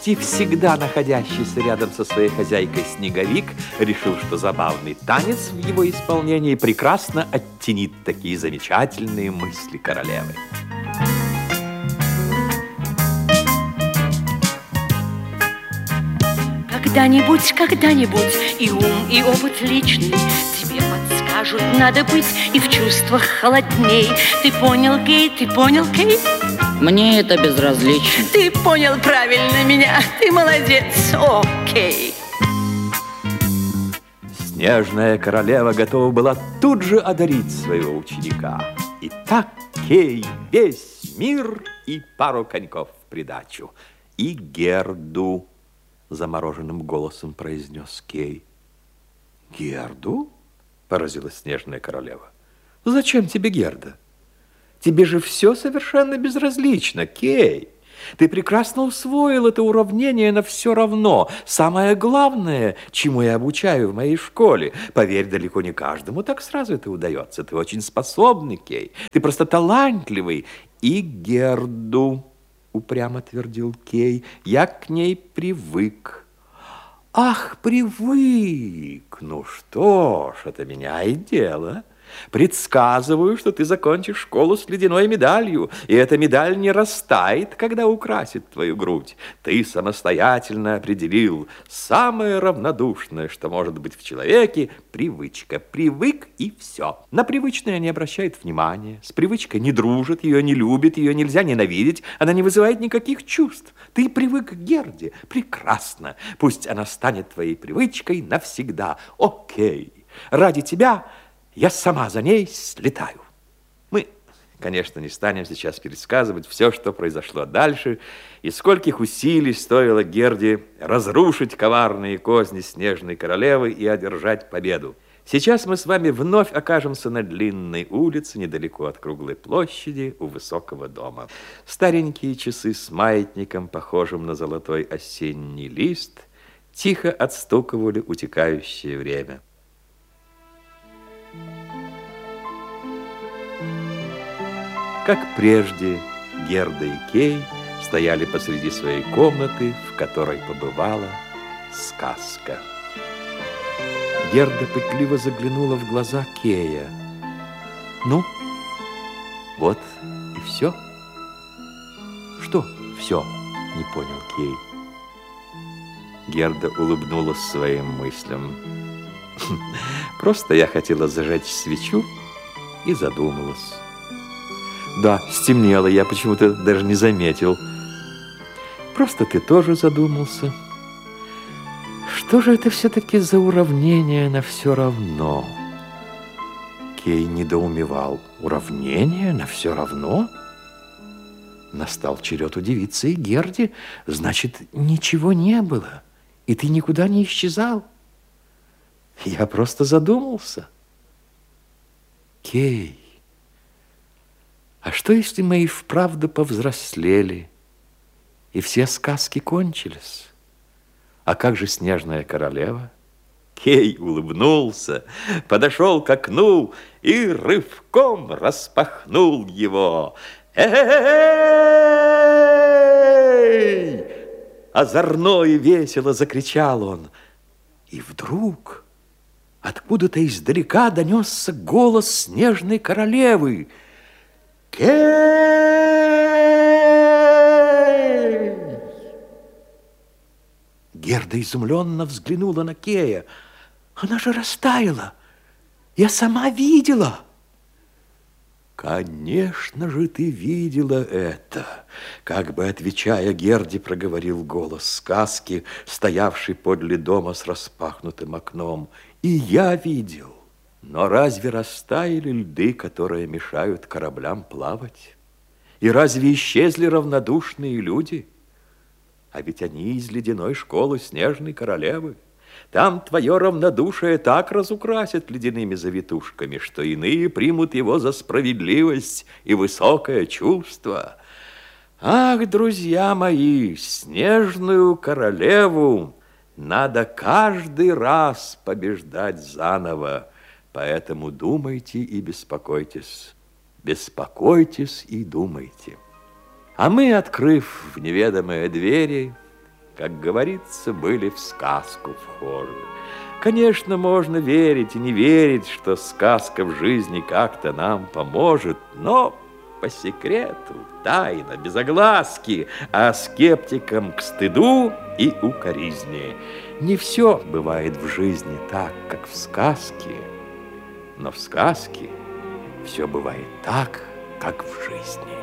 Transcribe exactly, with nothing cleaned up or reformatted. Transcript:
почти всегда находящийся рядом со своей хозяйкой Снеговик решил, что забавный танец в его исполнении прекрасно оттенит такие замечательные мысли королевы. Когда-нибудь, когда-нибудь и ум, и опыт личный тебе подскажут, надо быть и в чувствах холодней. Ты понял, Кей, ты понял, Кей? Мне это безразлично. Ты понял правильно меня, ты молодец, окей. Снежная королева готова была тут же одарить своего ученика. И так Кей весь мир и пару коньков в придачу. И Герду, замороженным голосом произнес Кей. Герду? Поразилась Снежная королева. Зачем тебе Герда? Тебе же все совершенно безразлично, Кей. Ты прекрасно усвоил это уравнение на все равно. Самое главное, чему я обучаю в моей школе. Поверь, далеко не каждому так сразу это удается. Ты очень способный, Кей. Ты просто талантливый. И Герду, упрямо твердил Кей, я к ней привык. Ах, привык. Ну что ж, это меняет дело. Предсказываю, что ты закончишь школу с ледяной медалью, и эта медаль не растает, когда украсит твою грудь. Ты самостоятельно определил самое равнодушное, что может быть в человеке, привычка. Привык и все. На привычное не обращает внимания, с привычкой не дружит, ее не любит, ее нельзя ненавидеть, она не вызывает никаких чувств. Ты привык к Герде. Прекрасно. Пусть она станет твоей привычкой навсегда. Окей. Ради тебя я сама за ней слетаю. Мы, конечно, не станем сейчас пересказывать все, что произошло дальше, и скольких усилий стоило Герде разрушить коварные козни Снежной королевы и одержать победу. Сейчас мы с вами вновь окажемся на длинной улице, недалеко от круглой площади, у высокого дома. Старенькие часы с маятником, похожим на золотой осенний лист, тихо отстукивали утекающее время. Как прежде, Герда и Кей стояли посреди своей комнаты, в которой побывала сказка. Герда пытливо заглянула в глаза Кея. Ну, вот и все. Что все? Не понял Кей. Герда улыбнулась своим мыслям. Просто я хотела зажечь свечу и задумалась. Да, стемнело, я почему-то даже не заметил. Просто ты тоже задумался. Что же это все-таки за уравнение на все равно? Кей недоумевал. Уравнение на все равно? Настал черед удивиться и Герде. Значит, ничего не было, и ты никуда не исчезал. Я просто задумался. Кей, а что, если мы и вправду повзрослели, и все сказки кончились? А как же Снежная королева? Кей улыбнулся, подошел к окну и рывком распахнул его. «Эй!» Озорно и весело закричал он. И вдруг откуда-то издалека донесся голос Снежной королевы. Кей! Герда изумленно взглянула на Кея. Она же растаяла. Я сама видела. Конечно же, ты видела это. Как бы отвечая Герде, проговорил голос сказки, стоявший подле дома с распахнутым окном. И я видел. Но разве растаяли льды, которые мешают кораблям плавать? И разве исчезли равнодушные люди? А ведь они из ледяной школы Снежной королевы. Там твое равнодушие так разукрасит ледяными завитушками, что иные примут его за справедливость и высокое чувство. Ах, друзья мои, Снежную королеву надо каждый раз побеждать заново. Поэтому думайте и беспокойтесь, беспокойтесь и думайте. А мы, открыв в неведомые двери, как говорится, были в сказку вхожи. Конечно, можно верить и не верить, что сказка в жизни как-то нам поможет, но по секрету, тайно, без огласки, а скептикам к стыду и укоризне. Не все бывает в жизни так, как в сказке, но в сказке все бывает так, как в жизни.